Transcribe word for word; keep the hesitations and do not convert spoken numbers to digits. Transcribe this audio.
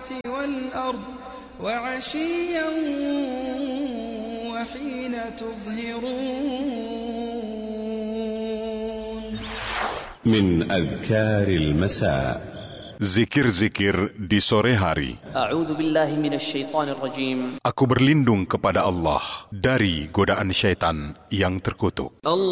والأرض وعشيا وحين تظهرون. من أذكار المساء. Zikir-zikir di sore hari. A'udzu billahi minasy syaithanir rajim. Aku berlindung kepada Allah dari godaan syaitan yang terkutuk.